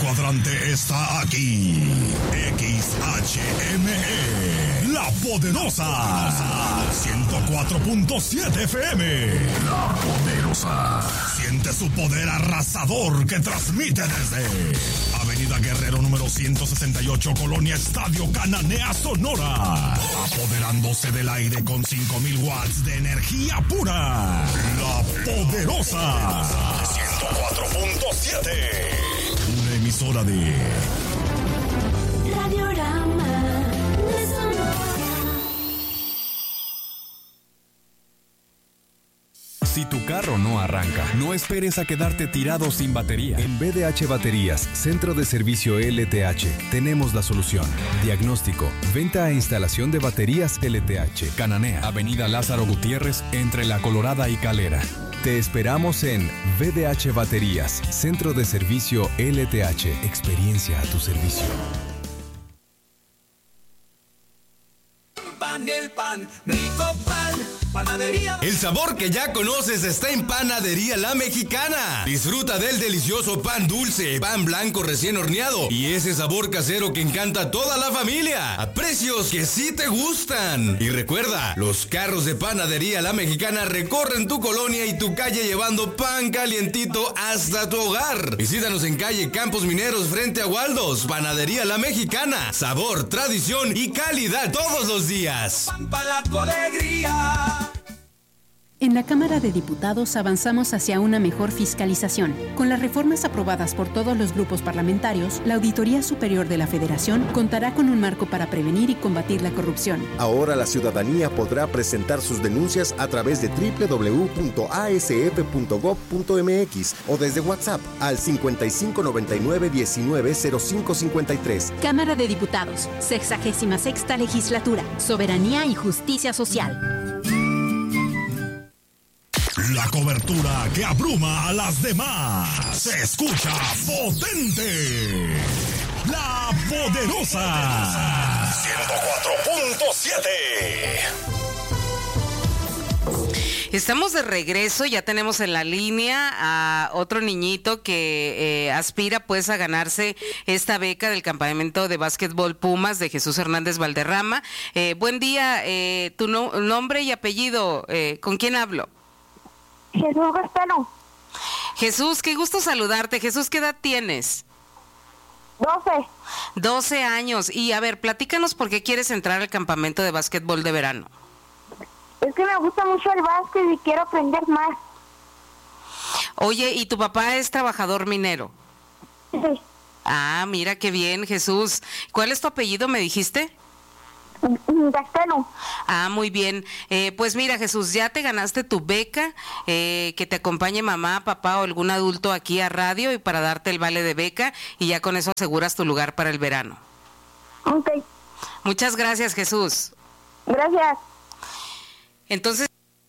cuadrante está aquí. XHME, La Poderosa. 104.7 FM. La Poderosa. Siente su poder arrasador que transmite desde Avenida Guerrero número 168, Colonia Estadio Cananea, Sonora. Apoderándose del aire con 5,000 watts de energía pura. La Poderosa. 104.7. Una emisora de Radiorama de Sonora. Si tu carro no arranca, no esperes a quedarte tirado sin batería. En BDH Baterías, Centro de Servicio LTH, tenemos la solución. Diagnóstico, venta e instalación de baterías LTH. Cananea, Avenida Lázaro Gutiérrez, entre La Colorada y Calera. Te esperamos en BDH Baterías, Centro de Servicio LTH. Experiencia a tu servicio. El pan, rico pan, panadería. El sabor que ya conoces está en Panadería La Mexicana. Disfruta del delicioso pan dulce, pan blanco recién horneado y ese sabor casero que encanta a toda la familia, a precios que sí te gustan. Y recuerda, los carros de Panadería La Mexicana recorren tu colonia y tu calle llevando pan calientito hasta tu hogar. Visítanos en calle Campos Mineros frente a Waldos. Panadería La Mexicana, sabor, tradición y calidad todos los días. En la Cámara de Diputados avanzamos hacia una mejor fiscalización. Con las reformas aprobadas por todos los grupos parlamentarios, la Auditoría Superior de la Federación contará con un marco para prevenir y combatir la corrupción. Ahora la ciudadanía podrá presentar sus denuncias a través de www.asf.gov.mx o desde WhatsApp al 5599-190553. Cámara de Diputados, 66ª Legislatura, Soberanía y Justicia Social. la cobertura que abruma a las demás. Se escucha potente. La Poderosa 104.7. Estamos de regreso, ya tenemos en la línea a otro niñito que aspira pues a ganarse esta beca del campamento de básquetbol Pumas de Jesús Hernández Valderrama. Buen día, tu nombre y apellido, ¿con quién hablo? Jesús Gastano. Jesús, qué gusto saludarte. Jesús, ¿qué edad tienes? 12 años. Y a ver, platícanos por qué quieres entrar al campamento de básquetbol de verano. Es que me gusta mucho el básquet y quiero aprender más. Oye, ¿y tu papá es trabajador minero? Sí. Ah, mira qué bien, Jesús. ¿Cuál es tu apellido, me dijiste? Gastano. Ah, muy bien. Pues mira, Jesús, ya te ganaste tu beca, que te acompañe mamá, papá o algún adulto aquí a radio y para darte el vale de beca y ya con eso aseguras tu lugar para el verano. Ok. Muchas gracias, Jesús. Gracias. Entonces,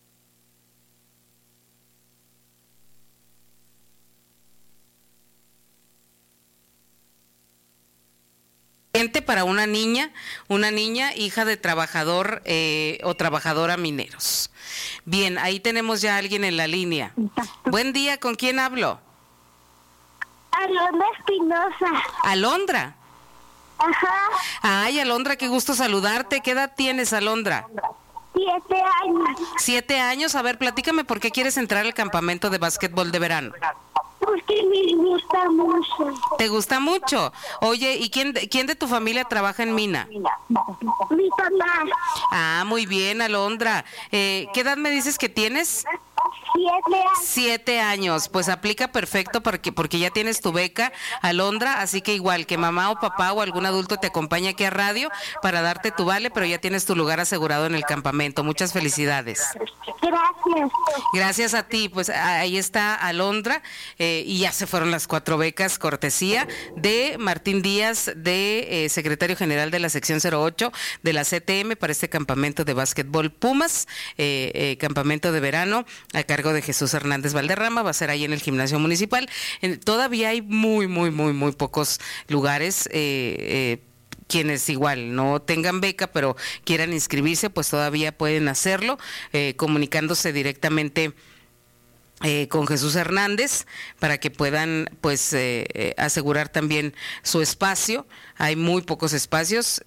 para una niña hija de trabajador o trabajadora mineros. Bien, ahí tenemos ya a alguien en la línea. Buen día, ¿con quién hablo? Alondra Espinosa. ¿Alondra? Ajá. Ay, Alondra, qué gusto saludarte. ¿Qué edad tienes, Alondra? 7 años. 7 años. A ver, platícame por qué quieres entrar al campamento de básquetbol de verano. Porque me gusta mucho. ¿Te gusta mucho? Oye, ¿y quién de tu familia trabaja en mina? Mi papá. Ah, muy bien, Alondra. ¿Qué edad me dices que tienes? 7 años. 7 años, pues aplica perfecto porque ya tienes tu beca, Alondra, así que igual que mamá o papá o algún adulto te acompañe aquí a radio para darte tu vale, pero ya tienes tu lugar asegurado en el campamento. Muchas felicidades. Gracias. Gracias a ti, pues ahí está Alondra, y ya se fueron las 4 becas cortesía de Martín Díaz, de secretario general de la sección 08 de la CTM para este campamento de básquetbol Pumas, campamento de verano a cargo de Jesús Hernández Valderrama. Va a ser ahí en el gimnasio municipal. Todavía hay muy pocos lugares. Quienes igual no tengan beca pero quieran inscribirse, pues todavía pueden hacerlo, comunicándose directamente con Jesús Hernández para que puedan pues asegurar también su espacio. Hay muy pocos espacios.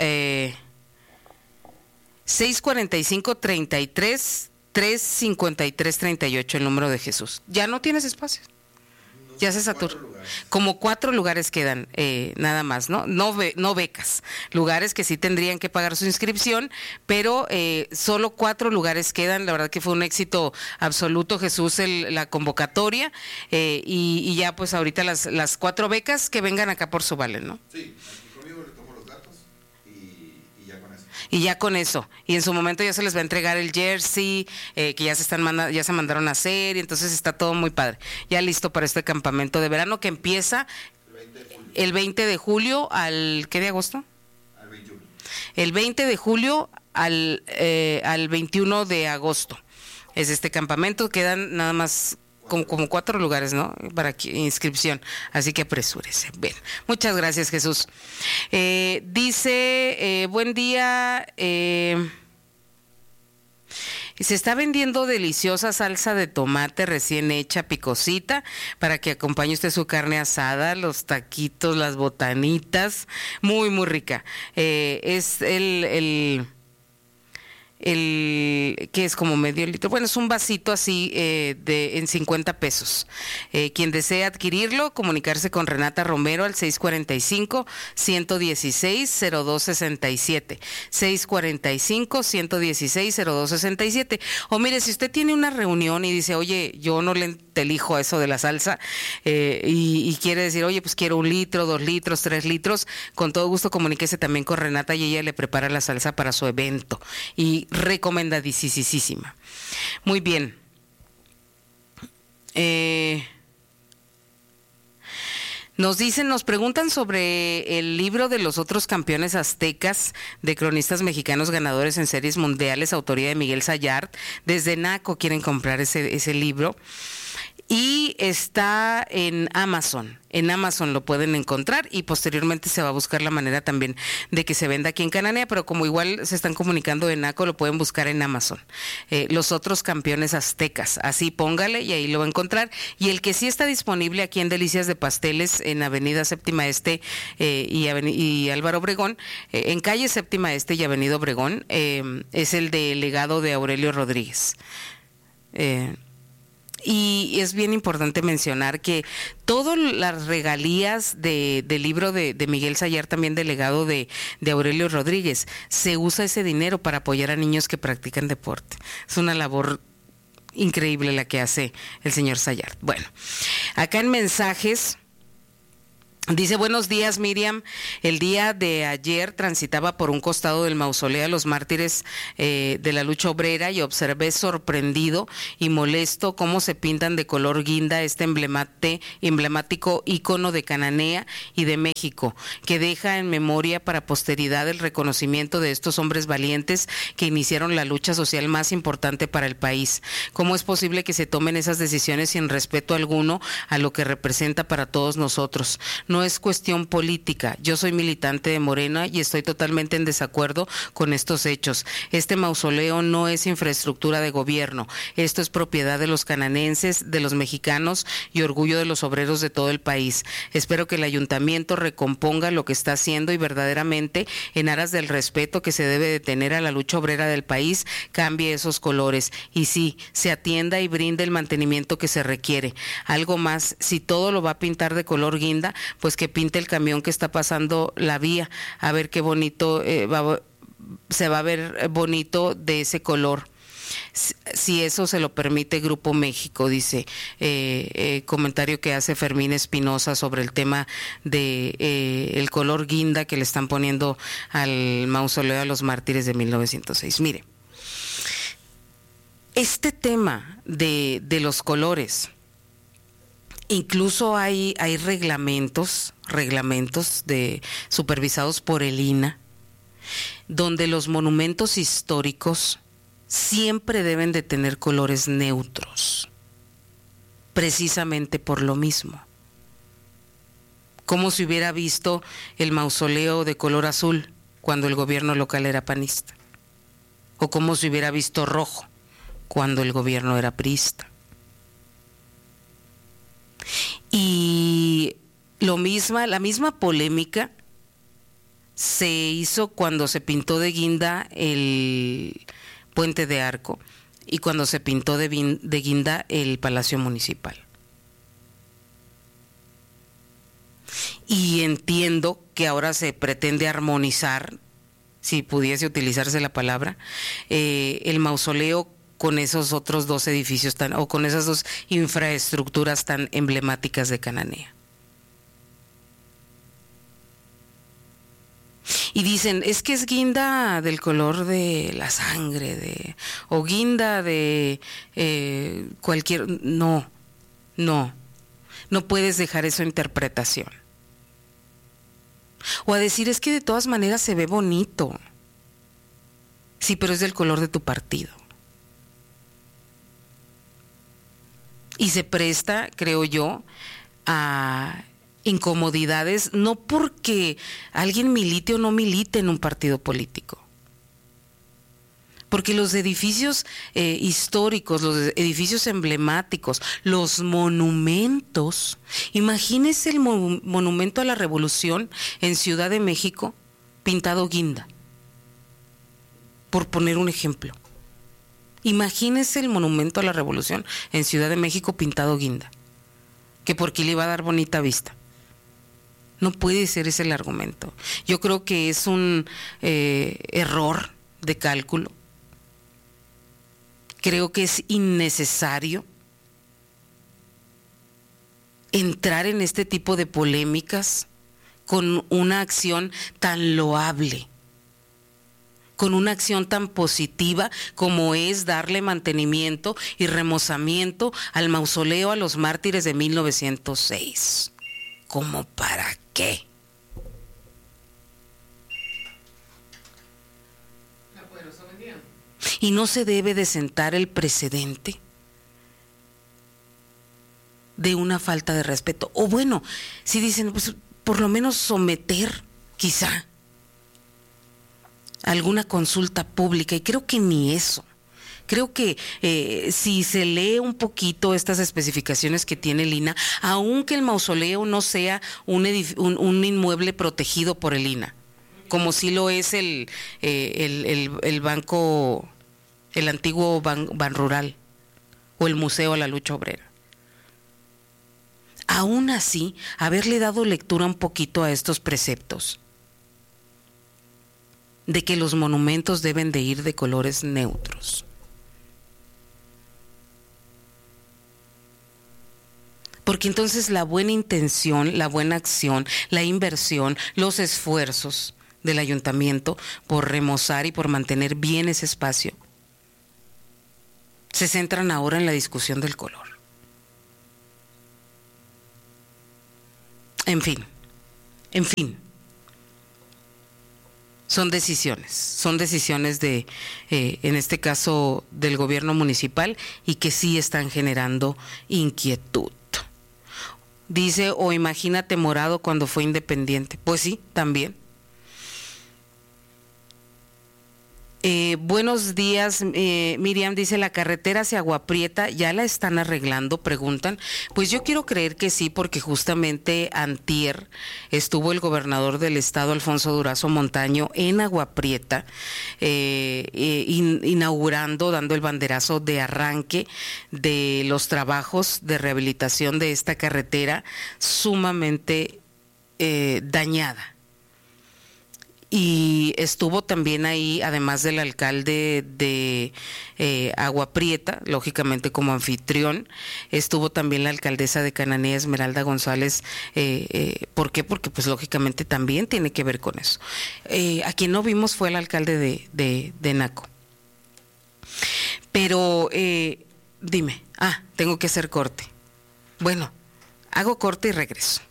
645-33-353-38 el número de Jesús. Ya no tienes espacio. Ya se saturó. Como 4 lugares quedan, nada más, ¿no? No becas. Lugares que sí tendrían que pagar su inscripción, pero solo 4 lugares quedan. La verdad que fue un éxito absoluto, Jesús, la convocatoria. Y ya pues ahorita las 4 becas que vengan acá por su vale, ¿no? Sí, aquí conmigo le tomo los datos y ya con eso. Y ya con eso, y en su momento ya se les va a entregar el jersey, que ya se mandaron a hacer, y entonces está todo muy padre, ya listo para este campamento de verano que empieza el 20 de julio al, ¿qué de agosto? Al 21. El 20 de julio al 21 de agosto es este campamento, quedan nada más como 4 lugares, ¿no? Para inscripción, así que apresúrese. Bien, muchas gracias, Jesús. Dice, buen día, se está vendiendo deliciosa salsa de tomate recién hecha, picosita, para que acompañe usted su carne asada, los taquitos, las botanitas, muy, muy rica. Es el que es como medio litro, bueno, es un vasito así en 50 pesos. Quien desea adquirirlo, comunicarse con Renata Romero al 645-116-0267, 645-116-0267. O mire, si usted tiene una reunión y dice, oye, yo no le elijo a eso de la salsa, y quiere decir, oye, pues quiero 1 litro, 2 litros, 3 litros, con todo gusto comuníquese también con Renata y ella le prepara la salsa para su evento. Y recomendadísima. Muy bien. Nos preguntan sobre el libro de los otros campeones aztecas de cronistas mexicanos ganadores en series mundiales, autoría de Miguel Sayart. Desde Naco quieren comprar ese libro. Y está en Amazon. En Amazon lo pueden encontrar y posteriormente se va a buscar la manera también de que se venda aquí en Cananea, pero como igual se están comunicando de Naco, lo pueden buscar en Amazon. Los otros campeones aztecas, así póngale y ahí lo va a encontrar. Y el que sí está disponible aquí en Delicias de Pasteles, en Avenida Séptima Este y Álvaro Obregón, en calle Séptima Este y Avenida Obregón, es el de Legado de Aurelio Rodríguez. Y es bien importante mencionar que todas las regalías del libro de Miguel Sayart, también del legado de Aurelio Rodríguez, se usa ese dinero para apoyar a niños que practican deporte. Es una labor increíble la que hace el señor Sayart. Bueno, acá en mensajes dice, buenos días, Miriam. El día de ayer transitaba por un costado del mausoleo de los mártires de la lucha obrera y observé sorprendido y molesto cómo se pintan de color guinda este emblemático ícono de Cananea y de México, que deja en memoria para posteridad el reconocimiento de estos hombres valientes que iniciaron la lucha social más importante para el país. ¿Cómo es posible que se tomen esas decisiones sin respeto alguno a lo que representa para todos nosotros? No es cuestión política. Yo soy militante de Morena y estoy totalmente en desacuerdo con estos hechos. Este mausoleo no es infraestructura de gobierno. Esto es propiedad de los cananenses, de los mexicanos y orgullo de los obreros de todo el país. Espero que el ayuntamiento recomponga lo que está haciendo y verdaderamente, en aras del respeto que se debe de tener a la lucha obrera del país, cambie esos colores y sí, se atienda y brinde el mantenimiento que se requiere. Algo más, si todo lo va a pintar de color guinda, pues que pinte el camión que está pasando la vía, a ver qué bonito se va a ver bonito de ese color. Si eso se lo permite Grupo México, dice, comentario que hace Fermín Espinosa sobre el tema de el color guinda que le están poniendo al mausoleo de los mártires de 1906. Mire, este tema de los colores, incluso hay reglamentos supervisados por el INAH, donde los monumentos históricos siempre deben de tener colores neutros, precisamente por lo mismo. Como si hubiera visto el mausoleo de color azul cuando el gobierno local era panista, o como si hubiera visto rojo cuando el gobierno era priista. Y la misma polémica se hizo cuando se pintó de guinda el Puente de Arco y cuando se pintó de guinda el Palacio Municipal. Y entiendo que ahora se pretende armonizar, si pudiese utilizarse la palabra, el mausoleo con esos otros dos edificios o con esas dos infraestructuras tan emblemáticas de Cananea. Y dicen, es que es guinda del color de la sangre, o guinda de cualquier... No puedes dejar eso a interpretación. O a decir, es que de todas maneras se ve bonito. Sí, pero es del color de tu partido. Y se presta, creo yo, a incomodidades, no porque alguien milite o no milite en un partido político. Porque los edificios históricos, los edificios emblemáticos, los monumentos, imagínese el monumento a la Revolución en Ciudad de México pintado guinda, por poner un ejemplo. Imagínese el monumento a la Revolución en Ciudad de México pintado guinda, que porque le iba a dar bonita vista. No puede ser ese el argumento. Yo creo que es un error de cálculo. Creo que es innecesario entrar en este tipo de polémicas con una acción tan loable, con una acción tan positiva como es darle mantenimiento y remozamiento al mausoleo a los mártires de 1906. ¿Cómo para qué? Y no se debe de sentar el precedente de una falta de respeto. O bueno, si dicen, pues por lo menos someter quizá alguna consulta pública, y creo que ni eso. Creo que si se lee un poquito estas especificaciones que tiene el INAH, aunque el mausoleo no sea un inmueble protegido por el INAH, como sí lo es el banco, el antiguo Banrural o el Museo a la Lucha Obrera. Aún así, haberle dado lectura un poquito a estos preceptos de que los monumentos deben de ir de colores neutros. Porque entonces la buena intención, la buena acción, la inversión, los esfuerzos del ayuntamiento por remozar y por mantener bien ese espacio se centran ahora en la discusión del color. En fin, son decisiones de, en este caso, del gobierno municipal, y que sí están generando inquietud. Dice, o imagínate Morado cuando fue independiente. Pues sí, también. Buenos días, Miriam, dice, la carretera hacia Agua Prieta ya la están arreglando, preguntan. Pues yo quiero creer que sí, porque justamente antier estuvo el gobernador del estado, Alfonso Durazo Montaño, en Agua Prieta, inaugurando, dando el banderazo de arranque de los trabajos de rehabilitación de esta carretera sumamente dañada. Y estuvo también ahí, además del alcalde de Agua Prieta, lógicamente como anfitrión, estuvo también la alcaldesa de Cananea, Esmeralda González. ¿Por qué? Porque pues lógicamente también tiene que ver con eso. A quien no vimos fue el alcalde de Naco. Pero dime, tengo que hacer corte. Bueno, hago corte y regreso.